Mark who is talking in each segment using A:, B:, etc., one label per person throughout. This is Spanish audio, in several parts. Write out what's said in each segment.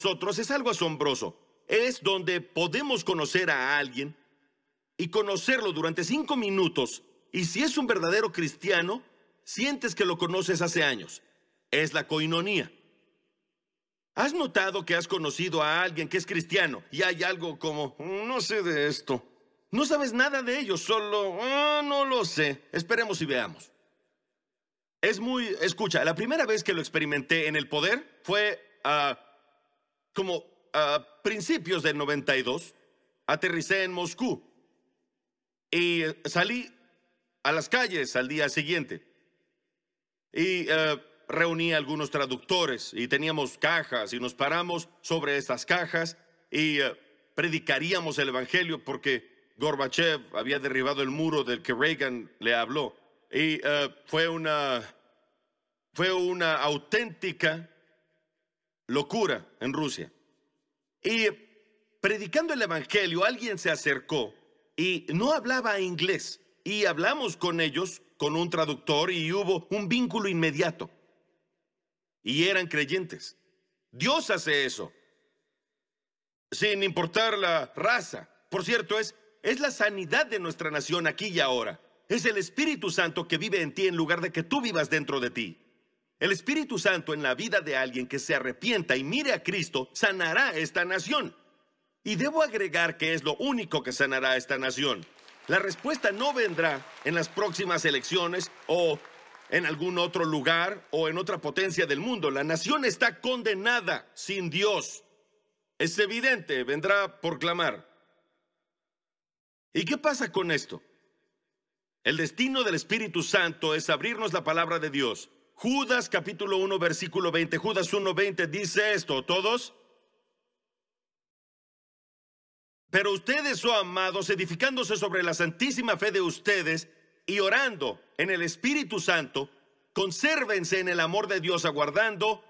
A: nosotros es algo asombroso. Es donde podemos conocer a alguien y conocerlo durante 5 minutos. Y si es un verdadero cristiano, sientes que lo conoces hace años. Es la coinonía. ¿Has notado que has conocido a alguien que es cristiano y hay algo como, no sé de esto? No sabes nada de ellos, solo, no lo sé. Esperemos y veamos. Escucha, la primera vez que lo experimenté en el poder fue como a principios del 92. Aterricé en Moscú y salí a las calles al día siguiente y reuní a algunos traductores y teníamos cajas y nos paramos sobre estas cajas y predicaríamos el evangelio porque Gorbachev había derribado el muro del que Reagan le habló y fue una auténtica locura en Rusia. Y predicando el evangelio, alguien se acercó y no hablaba inglés. Y hablamos con ellos, con un traductor, y hubo un vínculo inmediato. Y eran creyentes. Dios hace eso, sin importar la raza. Por cierto, es la sanidad de nuestra nación aquí y ahora. Es el Espíritu Santo que vive en ti en lugar de que tú vivas dentro de ti. El Espíritu Santo en la vida de alguien que se arrepienta y mire a Cristo sanará esta nación. Y debo agregar que es lo único que sanará esta nación. La respuesta no vendrá en las próximas elecciones o en algún otro lugar o en otra potencia del mundo. La nación está condenada sin Dios. Es evidente, vendrá por clamar. ¿Y qué pasa con esto? El destino del Espíritu Santo es abrirnos la palabra de Dios. Judas capítulo 1 versículo 20. Judas 1:20 dice esto, ¿todos? Pero ustedes, oh amados, edificándose sobre la santísima fe de ustedes y orando en el Espíritu Santo, consérvense en el amor de Dios, aguardando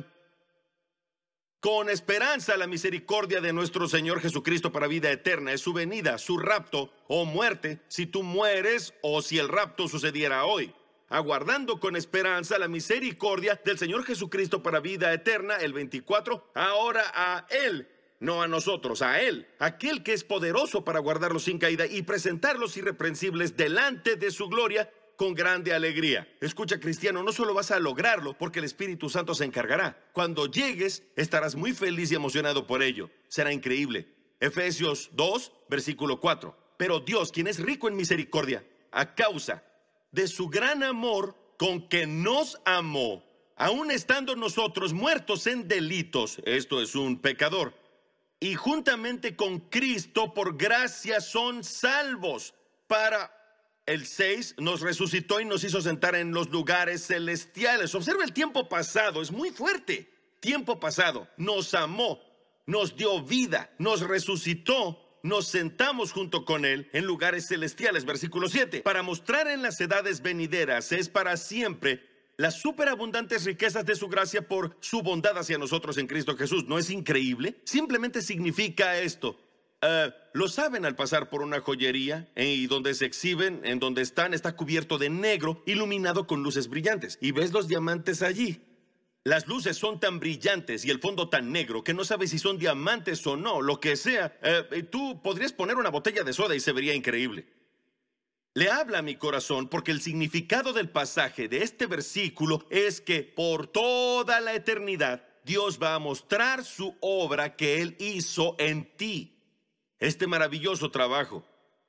A: con esperanza la misericordia de nuestro Señor Jesucristo para vida eterna. Es su venida, su rapto o muerte, si tú mueres o si el rapto sucediera hoy. Aguardando con esperanza la misericordia del Señor Jesucristo para vida eterna. El 24, ahora a Él, no a nosotros, a Él, aquel que es poderoso para guardarlos sin caída y presentarlos irreprensibles delante de su gloria con grande alegría. Escucha, cristiano, no solo vas a lograrlo porque el Espíritu Santo se encargará. Cuando llegues, estarás muy feliz y emocionado por ello. Será increíble. Efesios 2, versículo 4. Pero Dios, quien es rico en misericordia, a causa de su gran amor con que nos amó, aun estando nosotros muertos en delitos, esto es un pecador, y juntamente con Cristo por gracia son salvos. Para el 6 nos resucitó y nos hizo sentar en los lugares celestiales. Observa el tiempo pasado, es muy fuerte. Tiempo pasado, nos amó, nos dio vida, nos resucitó, nos sentamos junto con Él en lugares celestiales. Versículo 7, para mostrar en las edades venideras, es para siempre, las superabundantes riquezas de su gracia por su bondad hacia nosotros en Cristo Jesús. ¿No es increíble? Simplemente significa esto. Lo saben al pasar por una joyería y donde se exhiben, en donde está cubierto de negro, iluminado con luces brillantes. Y ves los diamantes allí. Las luces son tan brillantes y el fondo tan negro que no sabes si son diamantes o no, lo que sea. Tú podrías poner una botella de soda y se vería increíble. Le habla a mi corazón porque el significado del pasaje de este versículo es que por toda la eternidad Dios va a mostrar su obra que Él hizo en ti. Este maravilloso trabajo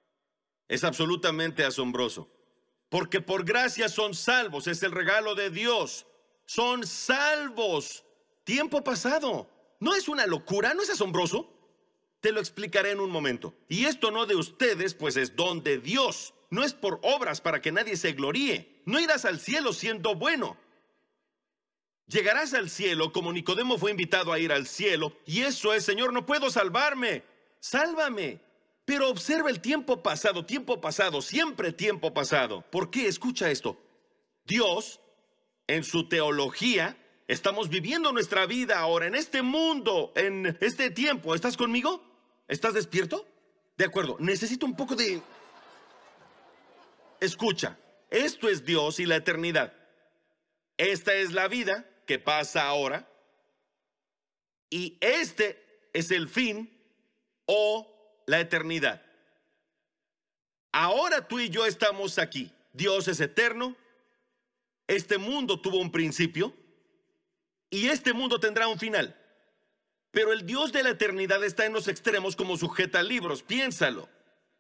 A: es absolutamente asombroso. Porque por gracia son salvos, es el regalo de Dios. Son salvos. Tiempo pasado. ¿No es una locura? ¿No es asombroso? Te lo explicaré en un momento. Y esto no de ustedes, pues es don de Dios. No es por obras para que nadie se gloríe. No irás al cielo siendo bueno. Llegarás al cielo como Nicodemo fue invitado a ir al cielo. Y eso es, Señor, no puedo salvarme. Sálvame. Pero observa el tiempo pasado, siempre tiempo pasado. ¿Por qué? Escucha esto. Dios, en su teología, estamos viviendo nuestra vida ahora en este mundo, en este tiempo. ¿Estás conmigo? ¿Estás despierto? De acuerdo, necesito un poco de... Escucha, esto es Dios y la eternidad. Esta es la vida que pasa ahora. Y este es el fin o la eternidad. Ahora tú y yo estamos aquí. Dios es eterno. Este mundo tuvo un principio y este mundo tendrá un final. Pero el Dios de la eternidad está en los extremos como sujeta libros. Piénsalo.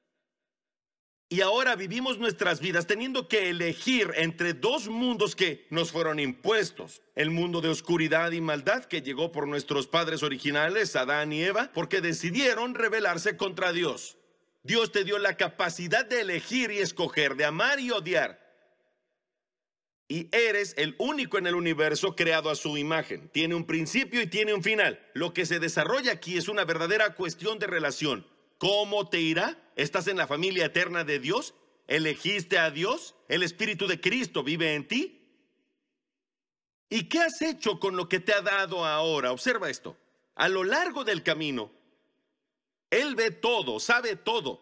A: Y ahora vivimos nuestras vidas teniendo que elegir entre dos mundos que nos fueron impuestos. El mundo de oscuridad y maldad que llegó por nuestros padres originales, Adán y Eva, porque decidieron rebelarse contra Dios. Dios te dio la capacidad de elegir y escoger, de amar y odiar. Y eres el único en el universo creado a su imagen. Tiene un principio y tiene un final. Lo que se desarrolla aquí es una verdadera cuestión de relación. ¿Cómo te irá? ¿Estás en la familia eterna de Dios? ¿Elegiste a Dios? ¿El Espíritu de Cristo vive en ti? ¿Y qué has hecho con lo que te ha dado ahora? Observa esto. A lo largo del camino, Él ve todo, sabe todo.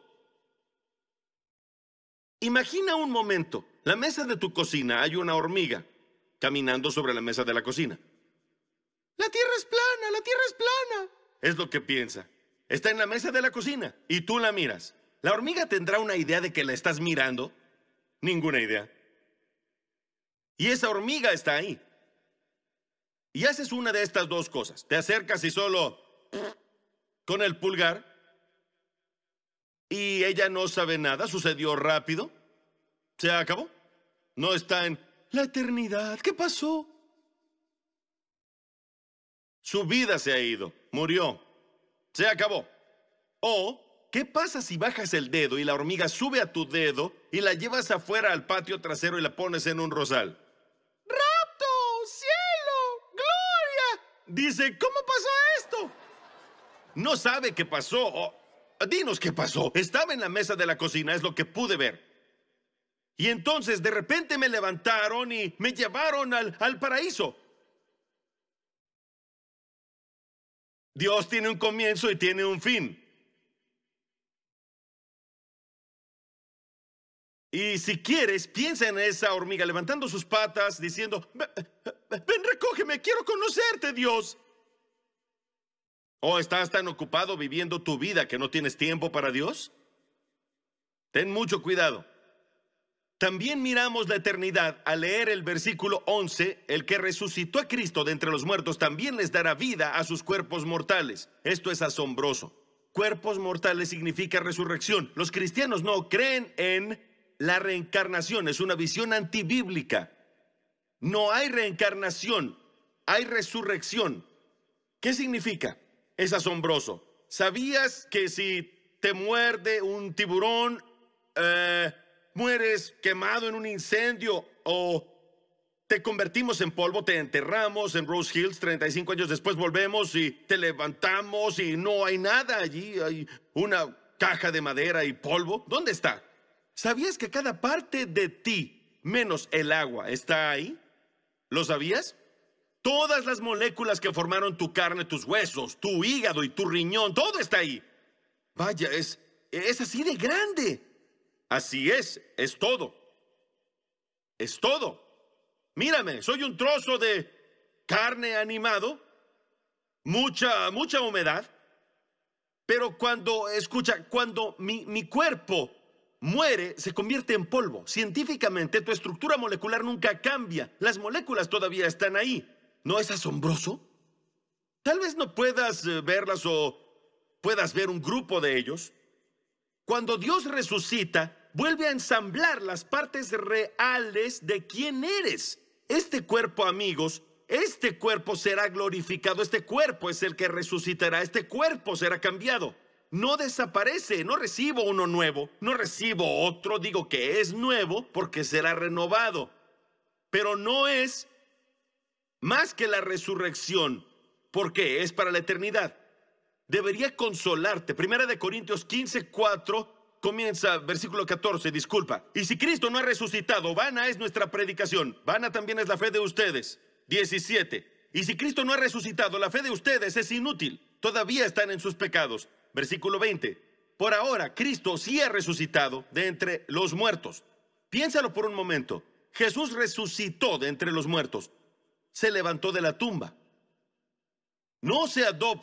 A: Imagina un momento. La mesa de tu cocina, hay una hormiga caminando sobre la mesa de la cocina. La tierra es plana, la tierra es plana. Es lo que piensa. Está en la mesa de la cocina y tú la miras. ¿La hormiga tendrá una idea de que la estás mirando? Ninguna idea. Y esa hormiga está ahí. Y haces una de estas dos cosas. Te acercas y solo con el pulgar. Y ella no sabe nada. Sucedió rápido. Se acabó. No está en la eternidad. ¿Qué pasó? Su vida se ha ido. Murió. Se acabó. O, ¿qué pasa si bajas el dedo y la hormiga sube a tu dedo y la llevas afuera al patio trasero y la pones en un rosal? ¡Rapto! ¡Cielo! ¡Gloria! Dice, ¿cómo pasó esto? No sabe qué pasó. Dinos qué pasó. Estaba en la mesa de la cocina, es lo que pude ver. Y entonces de repente me levantaron y me llevaron al paraíso. Dios tiene un comienzo y tiene un fin. Y si quieres, piensa en esa hormiga levantando sus patas, diciendo, ven, recógeme, quiero conocerte, Dios. ¿O estás tan ocupado viviendo tu vida que no tienes tiempo para Dios? Ten mucho cuidado. También miramos la eternidad al leer el versículo 11, el que resucitó a Cristo de entre los muertos también les dará vida a sus cuerpos mortales. Esto es asombroso. Cuerpos mortales significa resurrección. Los cristianos no creen en la reencarnación, es una visión antibíblica. No hay reencarnación, hay resurrección. ¿Qué significa? Es asombroso. ¿Sabías que si te muerde un tiburón, mueres quemado en un incendio o te convertimos en polvo, te enterramos en Rose Hills, 35 años después volvemos y te levantamos y no hay nada allí, hay una caja de madera y polvo? ¿Dónde está? ¿Sabías que cada parte de ti, menos el agua, está ahí? ¿Lo sabías? Todas las moléculas que formaron tu carne, tus huesos, tu hígado y tu riñón, todo está ahí. Vaya, es así de grande. Así es todo. Es todo. Mírame, soy un trozo de carne animado, mucha humedad, pero cuando mi cuerpo muere, se convierte en polvo. Científicamente, tu estructura molecular nunca cambia. Las moléculas todavía están ahí. ¿No es asombroso? Tal vez no puedas verlas o puedas ver un grupo de ellos. Cuando Dios resucita, vuelve a ensamblar las partes reales de quién eres. Este cuerpo, amigos, este cuerpo será glorificado. Este cuerpo es el que resucitará. Este cuerpo será cambiado. No desaparece. No recibo uno nuevo. No recibo otro. Digo que es nuevo porque será renovado. Pero no es más que la resurrección, porque es para la eternidad. Debería consolarte. Primera de Corintios 15:4 comienza, versículo 14, disculpa. Y si Cristo no ha resucitado, vana es nuestra predicación, vana también es la fe de ustedes. 17. Y si Cristo no ha resucitado, la fe de ustedes es inútil, todavía están en sus pecados. Versículo 20. Por ahora, Cristo sí ha resucitado de entre los muertos. Piénsalo por un momento. Jesús resucitó de entre los muertos. Se levantó de la tumba. No se adopta